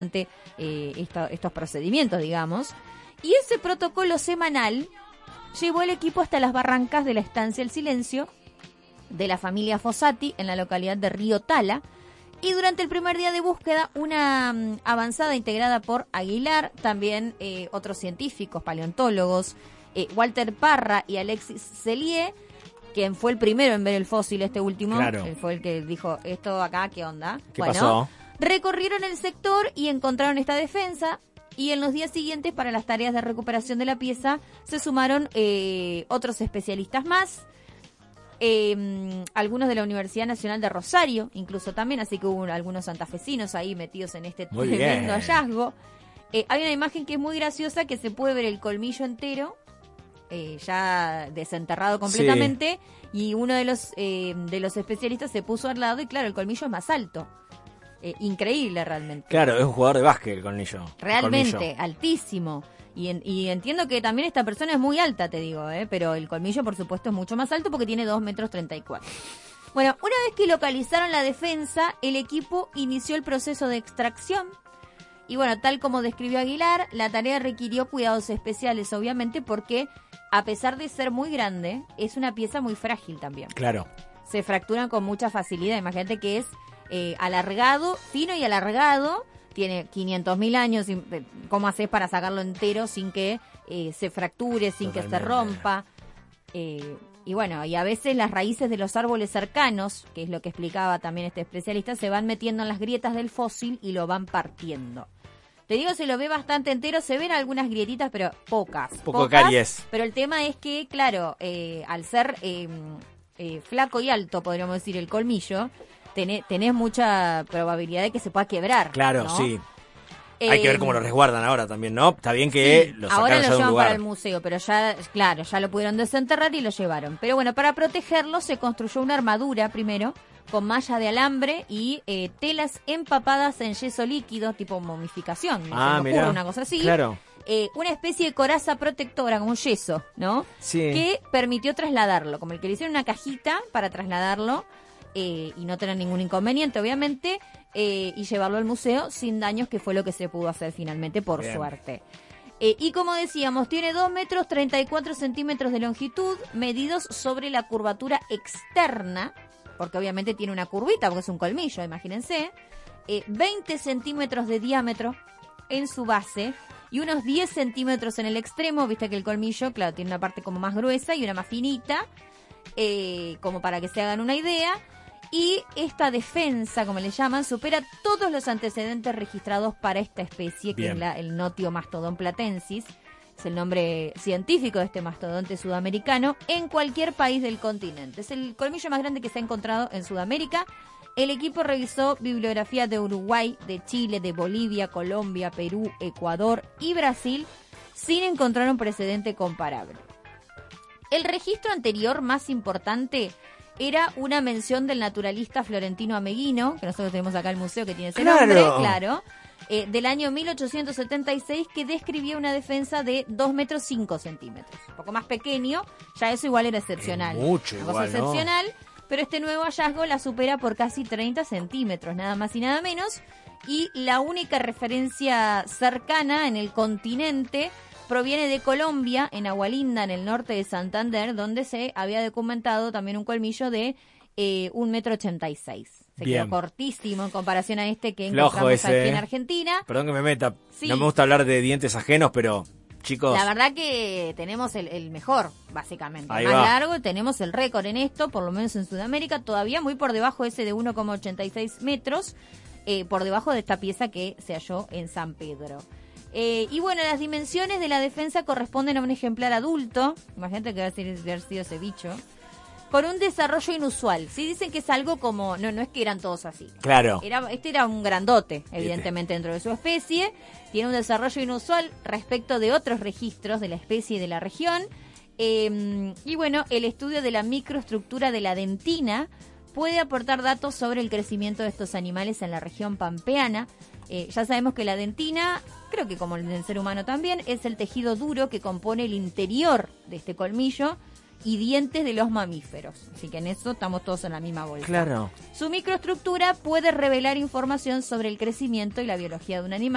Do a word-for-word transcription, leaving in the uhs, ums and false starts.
Eh, esto, estos procedimientos, digamos, y ese protocolo semanal llevó el equipo hasta las barrancas de la estancia El Silencio de la familia Fossati en la localidad de Río Tala, y durante el primer día de búsqueda una um, avanzada integrada por Aguilar, también eh, otros científicos, paleontólogos, eh, Walter Parra y Alexis Cellier, quien fue el primero en ver el fósil, este último, claro. eh, fue el que dijo, esto acá, ¿qué onda? ¿Qué bueno, pasó? Recorrieron el sector y encontraron esta defensa, y en los días siguientes para las tareas de recuperación de la pieza se sumaron eh, otros especialistas más, eh, algunos de la Universidad Nacional de Rosario, incluso también, así que hubo algunos santafesinos ahí metidos en este muy tremendo bien. hallazgo. Eh, hay una imagen que es muy graciosa, que se puede ver el colmillo entero, eh, ya desenterrado completamente, sí. Y uno de los, eh, de los especialistas se puso al lado y claro, el colmillo es más alto. Eh, increíble realmente. Claro, es un jugador de básquet el colmillo. Realmente, colmillo. altísimo. Y, en, y entiendo que también esta persona es muy alta, te digo, ¿eh? Pero el colmillo, por supuesto, es mucho más alto porque tiene dos metros treinta y cuatro. Bueno, una vez que localizaron la defensa, el equipo inició el proceso de extracción. Y bueno, tal como describió Aguilar, la tarea requirió cuidados especiales, obviamente, porque a pesar de ser muy grande, es una pieza muy frágil también. Claro. Se fracturan con mucha facilidad. Imagínate que es eh, alargado, fino y alargado. Tiene quinientos mil años. ¿Cómo haces para sacarlo entero sin que eh, se fracture, sin Totalmente. que se rompa? Eh, y bueno, y a veces las raíces de los árboles cercanos, que es lo que explicaba también este especialista, se van metiendo en las grietas del fósil y lo van partiendo. Te digo, se lo ve bastante entero, se ven algunas grietitas, pero pocas. Poco pocas, caries. Pero el tema es que, claro, eh, al ser eh, eh, flaco y alto, podríamos decir, el colmillo, tenés, tenés mucha probabilidad de que se pueda quebrar. Claro, ¿no? sí. Eh, Hay que ver cómo lo resguardan ahora también, ¿no? Está bien que sí, lo sacaron ahora lo ya de un llevan lugar. para el museo, pero ya, claro, ya lo pudieron desenterrar y lo llevaron. Pero bueno, para protegerlo se construyó una armadura primero, con malla de alambre y eh, telas empapadas en yeso líquido, tipo momificación, no ah, se me ocurre, una cosa así. Claro. Eh, una especie de coraza protectora, como un yeso, ¿no? Sí. Que permitió trasladarlo, como el que le hicieron una cajita para trasladarlo eh, y no tener ningún inconveniente, obviamente, eh, y llevarlo al museo sin daños, que fue lo que se pudo hacer finalmente, por Bien. suerte. Eh, y como decíamos, tiene dos metros treinta y cuatro centímetros de longitud, medidos sobre la curvatura externa, porque obviamente tiene una curvita, porque es un colmillo, imagínense, eh, veinte centímetros de diámetro en su base y unos diez centímetros en el extremo. Viste que el colmillo, claro, tiene una parte como más gruesa y una más finita, eh, como para que se hagan una idea. Y esta defensa, como le llaman, supera todos los antecedentes registrados para esta especie, que Bien. es la, el Notiomastodon platensis. Es el nombre científico de este mastodonte sudamericano en cualquier país del continente. Es el colmillo más grande que se ha encontrado en Sudamérica. El equipo revisó bibliografía de Uruguay, de Chile, de Bolivia, Colombia, Perú, Ecuador y Brasil sin encontrar un precedente comparable. El registro anterior más importante era una mención del naturalista Florentino Ameghino, que nosotros tenemos acá el museo que tiene ese claro. nombre, claro, eh, del año mil ochocientos setenta y seis, que describía una defensa de dos metros cinco centímetros. Un poco más pequeño, ya eso igual era excepcional. Es mucho una igual, cosa excepcional, ¿no? Pero este nuevo hallazgo la supera por casi treinta centímetros, nada más y nada menos, y la única referencia cercana en el continente proviene de Colombia, en Agualinda, en el norte de Santander, donde se había documentado también un colmillo de eh, un metro ochenta y seis. Se Bien. quedó cortísimo en comparación a este que Flojo encontramos ese, aquí en Argentina. Perdón que me meta, Sí. no me gusta hablar de dientes ajenos, pero chicos... La verdad que tenemos el, el mejor, básicamente. Ahí Más va. largo, tenemos el récord en esto, por lo menos en Sudamérica, todavía muy por debajo ese de uno coma ochenta y seis metros, eh, por debajo de esta pieza que se halló en San Pedro. Eh, y bueno, las dimensiones de la defensa corresponden a un ejemplar adulto, imagínate que va a ser haber sido ese bicho, con un desarrollo inusual. Sí, dicen que es algo como, no no es que eran todos así. Claro. Era, este era un grandote, evidentemente, dentro de su especie. Tiene un desarrollo inusual respecto de otros registros de la especie y de la región. Eh, y bueno, el estudio de la microestructura de la dentina puede aportar datos sobre el crecimiento de estos animales en la región pampeana. Eh, ya sabemos que la dentina, creo que como el del ser humano también, es el tejido duro que compone el interior de este colmillo y dientes de los mamíferos. Así que en eso estamos todos en la misma bolsa. Claro. Su microestructura puede revelar información sobre el crecimiento y la biología de un animal.